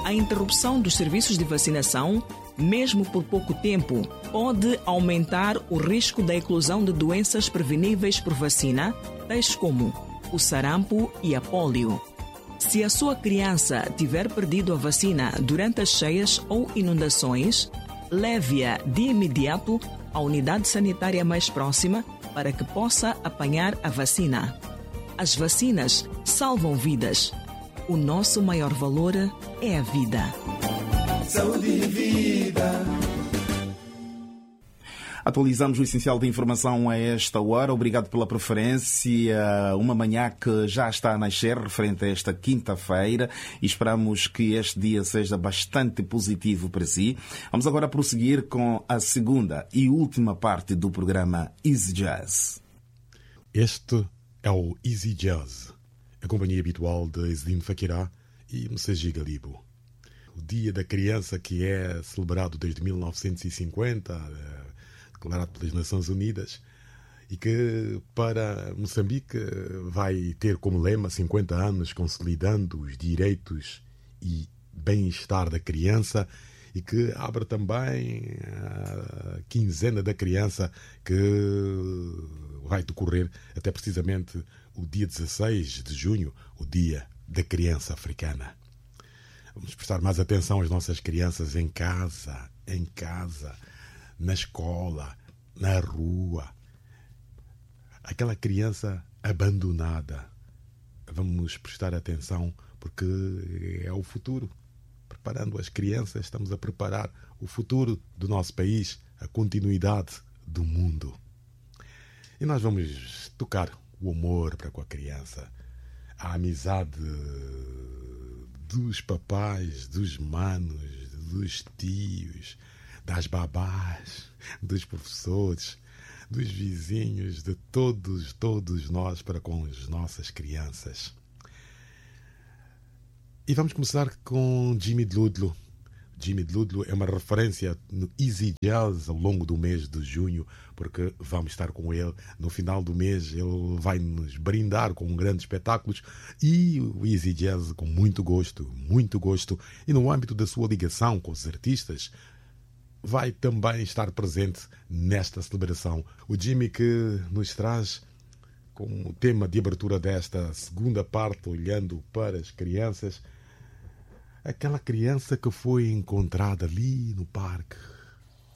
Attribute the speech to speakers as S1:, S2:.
S1: A interrupção dos serviços de vacinação, mesmo por pouco tempo, pode aumentar o risco da eclosão de doenças preveníveis por vacina, tais como o sarampo e a pólio. Se a sua criança tiver perdido a vacina durante as cheias ou inundações, leve-a de imediato à unidade sanitária mais próxima para que possa apanhar a vacina. As vacinas salvam vidas. O nosso maior valor é a vida.
S2: Saúde e vida. Atualizamos o essencial de informação a esta hora. Obrigado pela preferência. Uma manhã que já está a nascer referente a esta quinta-feira e esperamos que este dia seja bastante positivo para si. Vamos agora prosseguir com a segunda e última parte do programa Easy Jazz.
S3: Este é o Easy Jazz, a companhia habitual de Isidine Fakirá e Messagi Galibo. O Dia da Criança, que é celebrado desde 1950, declarado pelas Nações Unidas, e que para Moçambique vai ter como lema 50 anos consolidando os direitos e bem-estar da criança, e que abre também a quinzena da criança, que vai decorrer até precisamente o dia 16 de junho, o Dia da Criança Africana. Vamos prestar mais atenção às nossas crianças em casa, na escola, na rua. Aquela criança abandonada. Vamos prestar atenção porque é o futuro. Preparando as crianças, estamos a preparar o futuro do nosso país, a continuidade do mundo. E nós vamos tocar o amor para com a criança, a amizade dos papais, dos manos, dos tios, das babás, dos professores, dos vizinhos, de todos nós para com as nossas crianças. E vamos começar com Jimmy Dludlo. Jimmy Dludlo é uma referência no Easy Jazz ao longo do mês de junho, porque vamos estar com ele no final do mês. Ele vai nos brindar com grandes espetáculos e o Easy Jazz com muito gosto. E no âmbito da sua ligação com os artistas, vai também estar presente nesta celebração. O Jimmy, que nos traz como tema de abertura desta segunda parte, olhando para as crianças, aquela criança que foi encontrada ali no parque,